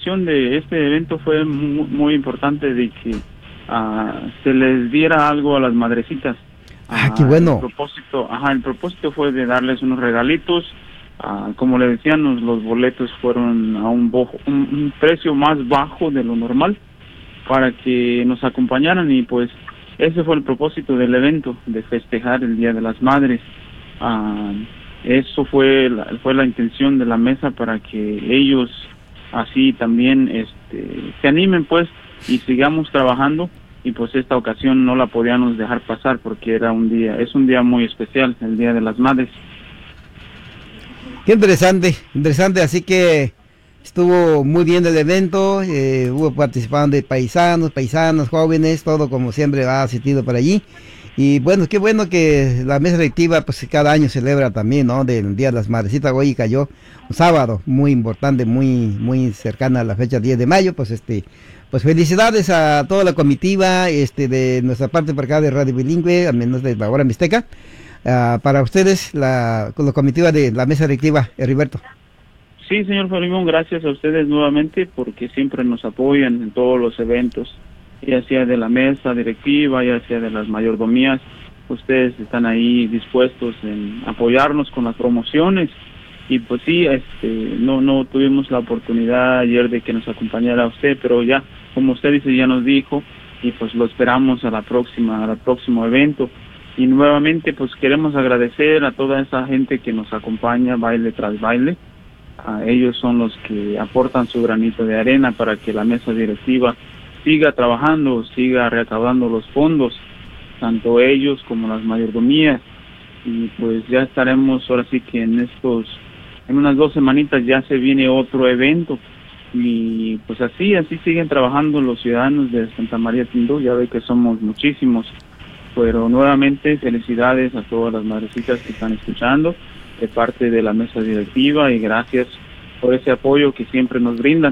intención de este evento fue muy importante de que se les diera algo a las madrecitas. Qué bueno. El propósito fue de darles unos regalitos. Como le decían, los boletos fueron a un precio más bajo de lo normal para que nos acompañaran, y pues ese fue el propósito del evento, de festejar el Día de las Madres. Eso fue la intención de la mesa, para que ellos así también se animen pues y sigamos trabajando, y pues esta ocasión no la podíamos dejar pasar porque es un día muy especial, el Día de las Madres. Qué interesante, así que estuvo muy bien el evento, hubo participación de paisanos, jóvenes, todo como siempre ha asistido por allí. Y bueno, qué bueno que la mesa directiva pues cada año celebra también, ¿no?, del Día de las Madrecitas. Hoy cayó un sábado muy importante, muy cercana a la fecha 10 de mayo, pues pues felicidades a toda la comitiva, de nuestra parte por acá de Radio Bilingüe, al menos de la hora mixteca. Para ustedes, la comitiva de la mesa directiva, Heriberto. Sí, señor Filemón, gracias a ustedes nuevamente, porque siempre nos apoyan en todos los eventos, ya sea de la mesa directiva, ya sea de las mayordomías. Ustedes están ahí dispuestos en apoyarnos con las promociones, y pues sí, no tuvimos la oportunidad ayer de que nos acompañara usted, pero ya, como usted dice, ya nos dijo, y pues lo esperamos al próximo evento. Y nuevamente pues queremos agradecer a toda esa gente que nos acompaña baile tras baile. Ellos son los que aportan su granito de arena para que la mesa directiva siga trabajando, siga recaudando los fondos, tanto ellos como las mayordomías. Y pues ya estaremos, ahora sí que en unas 2 semanitas ya se viene otro evento, y pues así siguen trabajando los ciudadanos de Santa María Tindú. Ya ve que somos muchísimos, pero nuevamente felicidades a todas las madrecitas que están escuchando de parte de la mesa directiva, y gracias por ese apoyo que siempre nos brindan.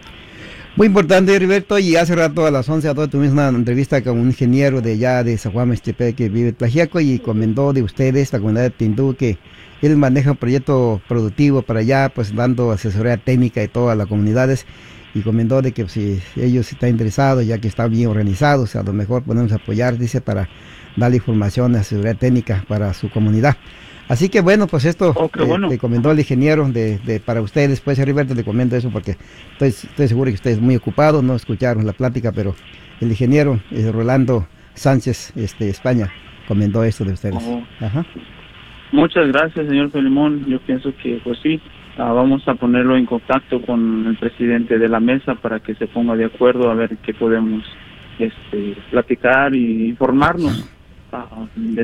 Muy importante, Heriberto, y hace rato a las 11 tuvimos una entrevista con un ingeniero de allá de San Juan Mixtepec que vive en Tlaxiaco, y comentó de ustedes, la comunidad de Tindú, que él maneja un proyecto productivo para allá, pues dando asesoría técnica a todas las comunidades, y comentó de que si ellos están interesados, ya que están bien organizados, a lo mejor podemos apoyar, dice, para darle información, asesoría técnica para su comunidad. Así que bueno, pues esto te comentó el ingeniero para ustedes. Pues Heriberto, le comento eso porque estoy seguro que ustedes muy ocupados, no escucharon la plática, pero el ingeniero Rolando Sánchez, España, comentó esto de ustedes. Ajá. Muchas gracias, señor Filemón. Yo pienso que pues sí, vamos a ponerlo en contacto con el presidente de la mesa para que se ponga de acuerdo a ver qué podemos platicar y informarnos de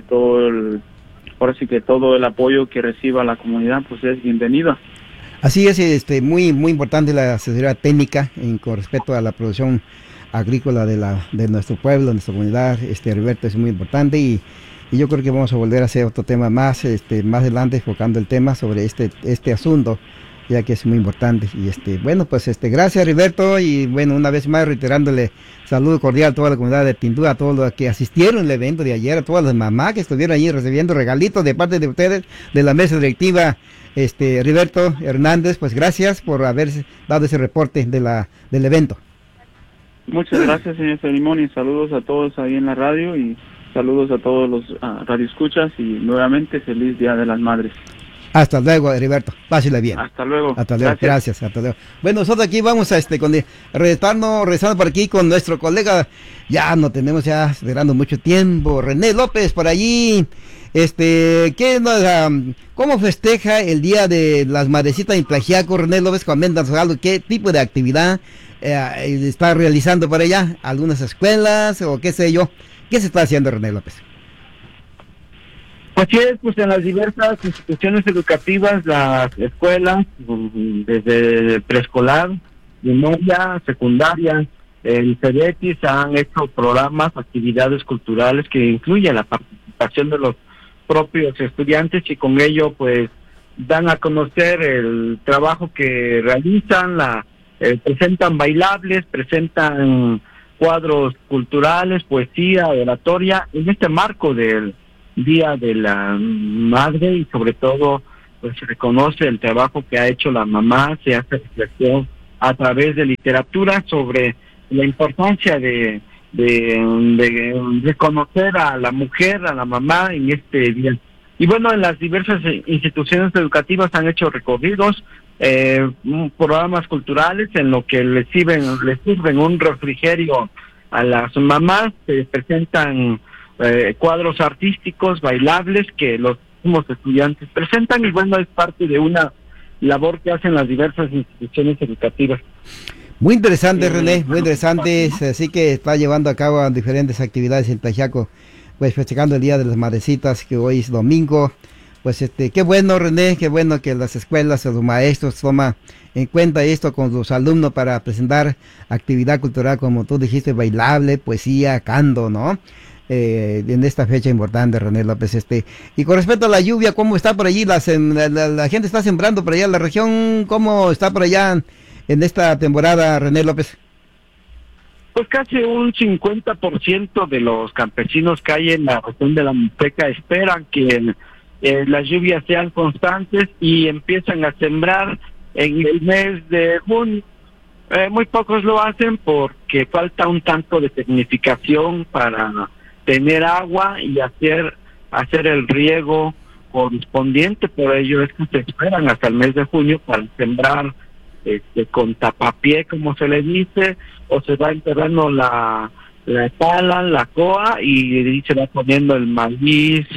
ahora sí que todo el apoyo que reciba la comunidad pues es bienvenido. Así es, muy importante la asesoría técnica con respecto a la producción agrícola de nuestro pueblo, de nuestra comunidad. Heriberto, es muy importante, y yo creo que vamos a volver a hacer otro tema más adelante, enfocando el tema sobre este asunto, ya que es muy importante. Y bueno, pues gracias, Heriberto, y bueno, una vez más reiterándole saludo cordial a toda la comunidad de Tindú, a todos los que asistieron al evento de ayer, a todas las mamás que estuvieron allí recibiendo regalitos de parte de ustedes, de la mesa directiva. Heriberto Hernández, pues gracias por haber dado ese reporte del evento. Muchas gracias, señor Filemón, y saludos a todos ahí en la radio, y saludos a todos los radioescuchas, y nuevamente feliz Día de las Madres. Hasta luego, Heriberto. Pásela bien. Hasta luego. Hasta luego. Gracias. Hasta luego. Bueno, nosotros aquí vamos a regresando por aquí con nuestro colega. Ya no tenemos esperando mucho tiempo. René López por allí. ¿Cómo festeja el Día de las Madrecitas en Tlaxiaco? René López, coméntanos algo. ¿Qué tipo de actividad está realizando por allá? ¿Algunas escuelas o qué sé yo? ¿Qué se está haciendo, René López? Así es, pues en las diversas instituciones educativas, las escuelas, desde preescolar, primaria, secundaria, en CEDETIS han hecho programas, actividades culturales que incluyen la participación de los propios estudiantes, y con ello pues dan a conocer el trabajo que realizan, presentan bailables, presentan cuadros culturales, poesía, oratoria, en este marco del Día de la Madre, y sobre todo pues se reconoce el trabajo que ha hecho la mamá, se hace reflexión a través de literatura sobre la importancia de conocer a la mujer, a la mamá en este día. Y bueno, en las diversas instituciones educativas han hecho recorridos, programas culturales en lo que les sirven un refrigerio a las mamás, se presentan cuadros artísticos, bailables que los mismos estudiantes presentan, y bueno, es parte de una labor que hacen las diversas instituciones educativas. Muy interesante, René, muy interesante. Así que está llevando a cabo diferentes actividades en Tlaxiaco, pues festejando el Día de las Madrecitas, que hoy es domingo. Pues qué bueno, René, qué bueno que las escuelas, los maestros toman en cuenta esto con los alumnos para presentar actividad cultural, como tú dijiste, bailable, poesía, canto, ¿no? En esta fecha importante, René López. Y con respecto a la lluvia, ¿cómo está por allí? La gente está sembrando por allá en la región, ¿cómo está por allá en esta temporada, René López? Pues casi un 50% de los campesinos que hay en la región de la Mixteca esperan que las lluvias sean constantes y empiezan a sembrar en el mes de junio. Muy pocos lo hacen porque falta un tanto de tecnificación para tener agua y hacer el riego correspondiente. Por ello es que se esperan hasta el mes de junio para sembrar con tapapié, como se le dice, o se va enterrando la pala, la coa, y se va poniendo el maíz,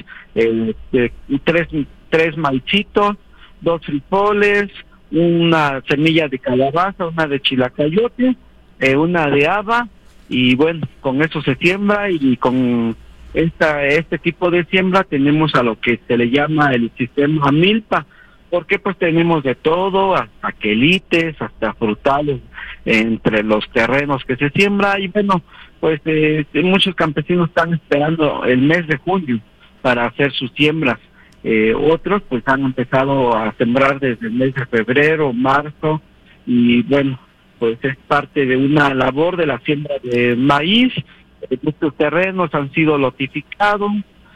tres maicitos, 2 frijoles, una semilla de calabaza, una de chilacayote, una de haba, y bueno, con eso se siembra. Y con este tipo de siembra tenemos a lo que se le llama el sistema milpa, porque pues tenemos de todo, hasta quelites, hasta frutales entre los terrenos que se siembra. Y bueno, pues muchos campesinos están esperando el mes de junio para hacer sus siembras. Otros pues han empezado a sembrar desde el mes de febrero, marzo, y bueno, pues es parte de una labor de la siembra de maíz. Estos terrenos han sido lotificados,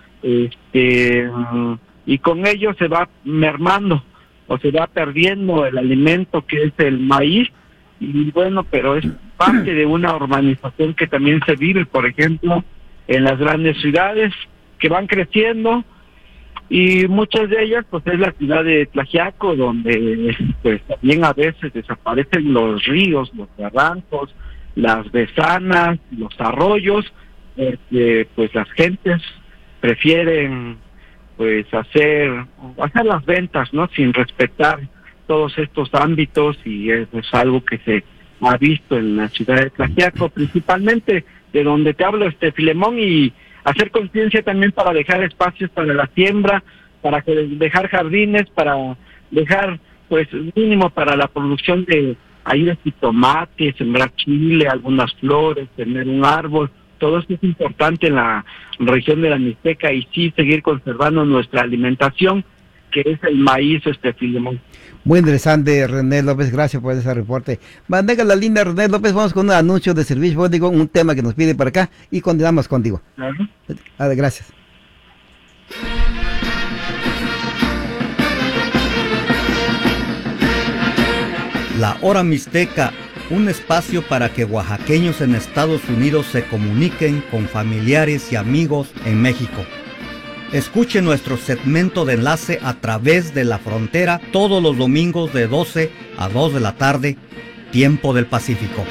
y con ello se va mermando o se va perdiendo el alimento que es el maíz. Y bueno, pero es parte de una urbanización que también se vive, por ejemplo, en las grandes ciudades que van creciendo, y muchas de ellas pues es la ciudad de Tlaxiaco, donde pues también a veces desaparecen los ríos, los barrancos, las besanas, los arroyos, pues las gentes prefieren pues hacer las ventas, ¿no?, sin respetar todos estos ámbitos. Y es algo que se ha visto en la ciudad de Tlaxiaco, principalmente de donde te hablo, Filemón, y hacer conciencia también para dejar espacios para la siembra, para dejar jardines, para dejar pues mínimo para la producción de jitomate, sembrar chile, algunas flores, tener un árbol. Todo esto es importante en la región de la Mixteca, y sí seguir conservando nuestra alimentación, que es el maíz, Filemón. Muy interesante, René López, gracias por ese reporte. Mantenga la línea, René López, vamos con un anuncio de servicio público, un tema que nos pide para acá, y continuamos contigo. Claro. Gracias. La Hora Mixteca, un espacio para que oaxaqueños en Estados Unidos se comuniquen con familiares y amigos en México. Escuche nuestro segmento de enlace a través de la frontera todos los domingos de 12 a 2 de la tarde, tiempo del Pacífico.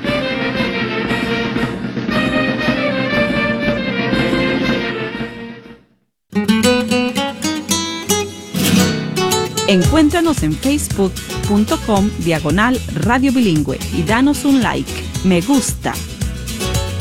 Encuéntranos en facebook.com/Radio Bilingüe y danos un like, me gusta.